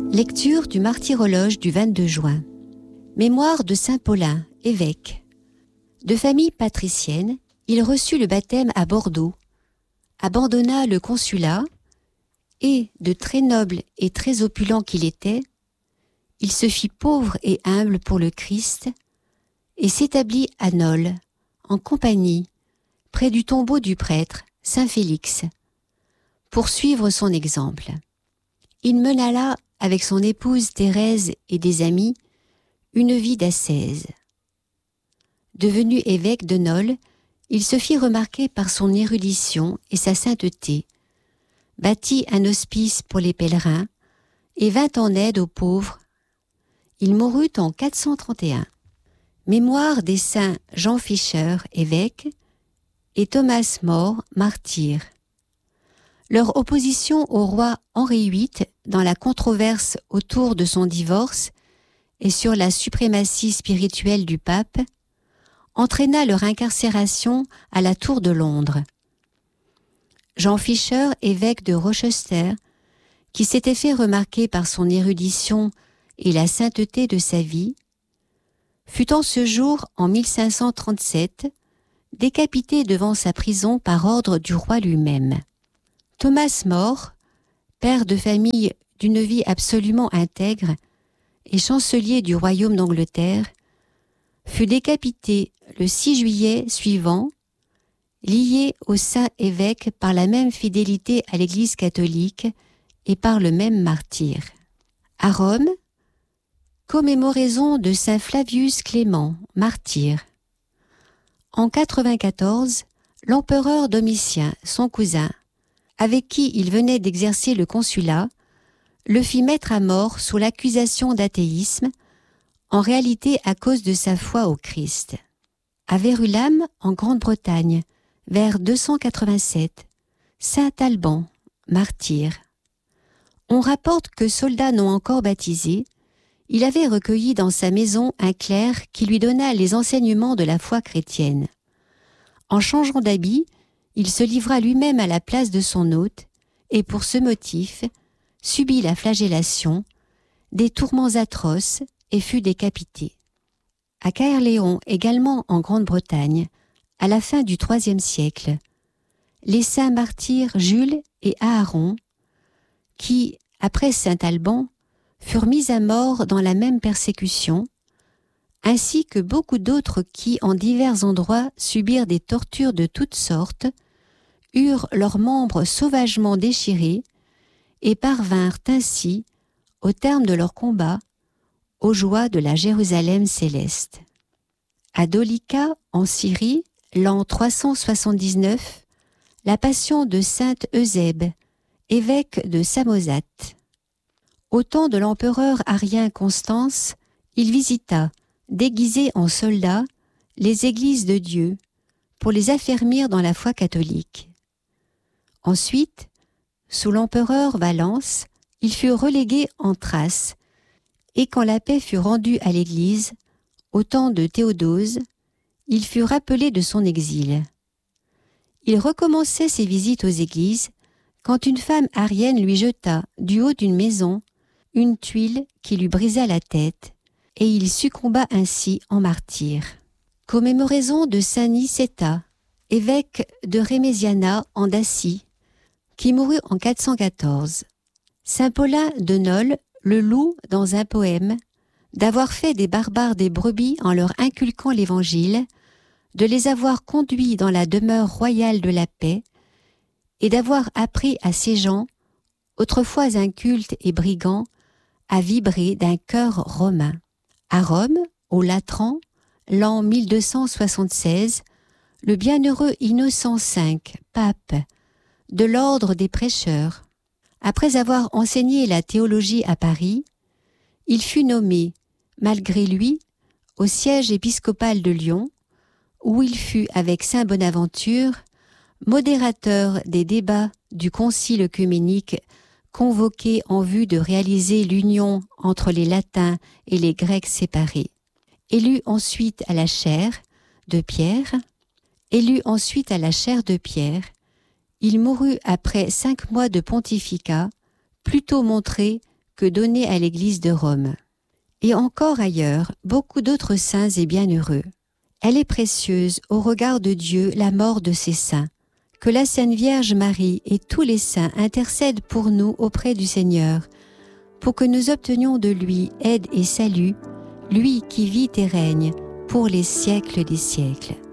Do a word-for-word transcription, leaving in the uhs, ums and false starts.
Lecture du martyrologe du vingt-deux juin. Mémoire de saint Paulin, évêque. De famille patricienne, il reçut le baptême à Bordeaux, abandonna le consulat et, de très noble et très opulent qu'il était, il se fit pauvre et humble pour le Christ et s'établit à Nol, en compagnie, près du tombeau du prêtre, saint Félix, pour suivre son exemple. Il mena là, avec son épouse Thérèse et des amis, une vie d'ascèse. Devenu évêque de Nol, il se fit remarquer par son érudition et sa sainteté, bâtit un hospice pour les pèlerins et vint en aide aux pauvres. Il mourut en quatre cent trente et un. Mémoire des saints Jean Fischer, évêque, et Thomas More, martyr. Leur opposition au roi Henri huit dans la controverse autour de son divorce et sur la suprématie spirituelle du pape entraîna leur incarcération à la Tour de Londres. Jean Fischer, évêque de Rochester, qui s'était fait remarquer par son érudition et la sainteté de sa vie, fut en ce jour, en mille cinq cent trente-sept, décapité devant sa prison par ordre du roi lui-même. Thomas More, père de famille d'une vie absolument intègre et chancelier du royaume d'Angleterre, fut décapité le six juillet suivant, lié au saint évêque par la même fidélité à l'Église catholique et par le même martyr. À Rome, commémoraison de saint Flavius Clément, martyr. En quatre-vingt-quatorze, l'empereur Domitien, son cousin, avec qui il venait d'exercer le consulat, le fit mettre à mort sous l'accusation d'athéisme, en réalité à cause de sa foi au Christ. À Verulam, en Grande-Bretagne, vers deux cent quatre-vingt-sept, saint Alban, martyr. On rapporte que soldat non encore baptisé, il avait recueilli dans sa maison un clerc qui lui donna les enseignements de la foi chrétienne. En changeant d'habit, il se livra lui-même à la place de son hôte et, pour ce motif, subit la flagellation, des tourments atroces et fut décapité. À Caerléon, également en Grande-Bretagne, à la fin du troisième siècle, les saints martyrs Jules et Aaron, qui, après saint Alban, furent mis à mort dans la même persécution, ainsi que beaucoup d'autres qui, en divers endroits, subirent des tortures de toutes sortes, eurent leurs membres sauvagement déchirés et parvinrent ainsi, au terme de leur combat, aux joies de la Jérusalem céleste. À Dolicha, en Syrie, l'an trois cent soixante-dix-neuf, la passion de sainte Eusèbe, évêque de Samosate. Au temps de l'empereur arien Constance, il visita, déguisé en soldat, les églises de Dieu, pour les affermir dans la foi catholique. Ensuite, sous l'empereur Valence, il fut relégué en Thrace, et quand la paix fut rendue à l'Église, au temps de Théodose, il fut rappelé de son exil. Il recommençait ses visites aux églises quand une femme arienne lui jeta, du haut d'une maison, une tuile qui lui brisa la tête, et il succomba ainsi en martyr. Commémoraison de saint Nicéta, évêque de Rémésiana en Dacie, qui mourut en quatre cent quatorze. Saint Paulin de Nol le loue dans un poème d'avoir fait des barbares des brebis en leur inculquant l'Évangile, de les avoir conduits dans la demeure royale de la paix et d'avoir appris à ces gens, autrefois incultes et brigands, à vibrer d'un cœur romain. À Rome, au Latran, l'an mille deux cent soixante-seize, le bienheureux Innocent cinq, pape, de l'ordre des prêcheurs, après avoir enseigné la théologie à Paris, il fut nommé, malgré lui, au siège épiscopal de Lyon, où il fut, avec saint Bonaventure, modérateur des débats du concile œcuménique convoqué en vue de réaliser l'union entre les latins et les grecs séparés. Élu ensuite à la chaire de Pierre, élu ensuite à la chaire de Pierre, il mourut après cinq mois de pontificat, plutôt montré que donnée à l'Église de Rome. Et encore ailleurs, beaucoup d'autres saints et bienheureux. Elle est précieuse au regard de Dieu, la mort de ces saints. Que la Sainte Vierge Marie et tous les saints intercèdent pour nous auprès du Seigneur, pour que nous obtenions de lui aide et salut, lui qui vit et règne pour les siècles des siècles.